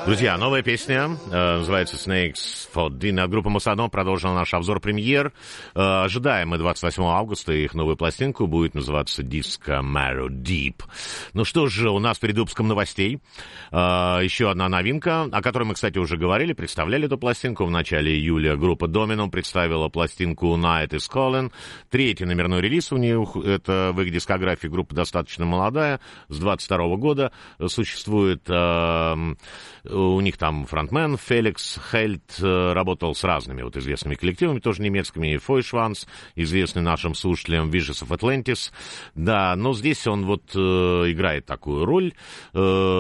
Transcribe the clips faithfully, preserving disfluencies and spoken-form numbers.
Друзья, новая песня, э, называется Snakes for Dinner. Группа Масадо продолжила наш обзор премьер. Э, ожидаем мы двадцать восьмого августа их новую пластинку, будет называться Disco Marrow Deep. Ну что же, у нас перед выпуском новостей э, еще одна новинка, о которой мы, кстати, уже говорили, представляли эту пластинку. В начале июля группа Domino представила пластинку Night is Calling. Третий номерной релиз у них, это в их дискографии, группа достаточно молодая, с двадцать второго года существует. Э, У них там фронтмен Феликс Хельт работал с разными вот известными коллективами, тоже немецкими, Фойшванс, известный нашим слушателям, Visions of Atlantis. Да, но здесь он вот э, играет такую роль, э,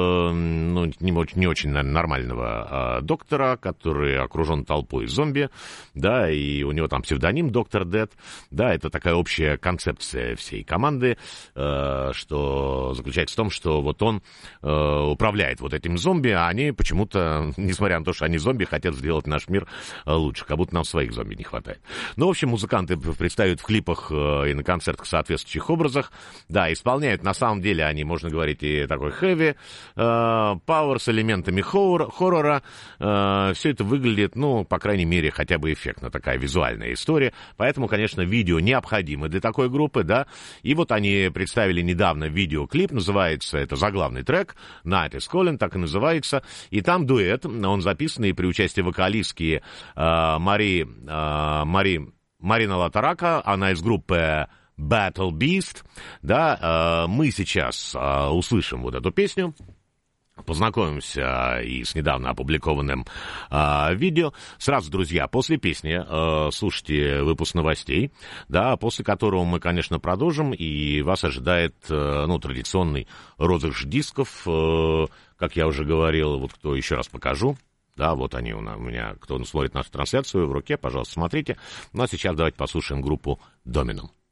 ну, не очень, не очень наверное, нормального э, доктора, который окружен толпой зомби, да, и у него там псевдоним Доктор Дэд. Да, это такая общая концепция всей команды, э, что заключается в том, что вот он э, управляет вот этим зомби, а они почему-то, несмотря на то, что они зомби, хотят сделать наш мир лучше, как будто нам своих зомби не хватает. Ну, в общем, музыканты представят в клипах и на концертах в соответствующих образах. Да, исполняют, на самом деле, они, можно говорить, и такой хэви, пауэр с элементами хоррора, хоррора. Все это выглядит, ну, по крайней мере, хотя бы эффектно, такая визуальная история. Поэтому, конечно, видео необходимо для такой группы, да. И вот они представили недавно видеоклип, называется, это заглавный трек, Night is Calling, так и называется. И там дуэт, он записанный при участии вокалистки э, Мари, э, Мари, Марина Латарака, она из группы Battle Beast. Да, э, мы сейчас э, услышим вот эту песню, познакомимся и с недавно опубликованным э, видео. Сразу, друзья, после песни э, слушайте выпуск новостей, да, после которого мы, конечно, продолжим, и вас ожидает, э, ну, традиционный розыгрыш дисков, э, как я уже говорил, вот кто, еще раз покажу. Да, вот они у меня, кто смотрит нашу трансляцию в руке, пожалуйста, смотрите. Ну, а сейчас давайте послушаем группу Domino.